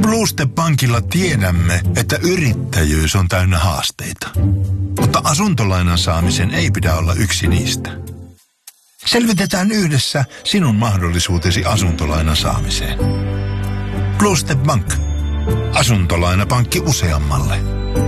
Bluestep-pankilla tiedämme, että yrittäjyys on täynnä haasteita. Mutta asuntolainan saamisen ei pidä olla yksi niistä. Selvitetään yhdessä sinun mahdollisuutesi asuntolainan saamiseen. Bluestep Bank. Asuntolainapankki useammalle.